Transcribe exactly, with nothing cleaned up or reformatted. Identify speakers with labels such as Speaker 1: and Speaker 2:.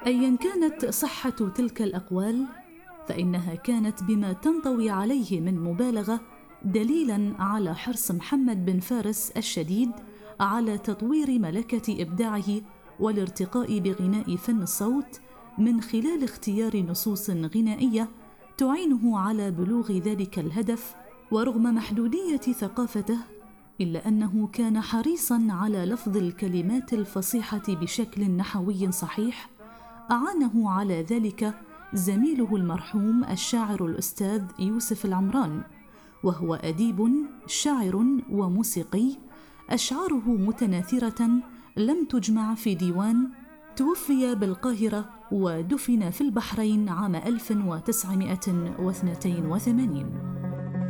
Speaker 1: أيا كانت صحة تلك الأقوال، فإنها كانت بما تنطوي عليه من مبالغة دليلاً على حرص محمد بن فارس الشديد على تطوير ملكة إبداعه والارتقاء بغناء فن الصوت من خلال اختيار نصوص غنائية تعينه على بلوغ ذلك الهدف. ورغم محدودية ثقافته، إلا أنه كان حريصاً على لفظ الكلمات الفصيحة بشكل نحوي صحيح، أعانه على ذلك زميله المرحوم الشاعر الأستاذ يوسف العمران، وهو أديب شاعر وموسيقي، أشعاره متناثرة لم تجمع في ديوان. توفي بالقاهرة ودفن في البحرين عام ألف وتسعمائة واثنين وثمانين.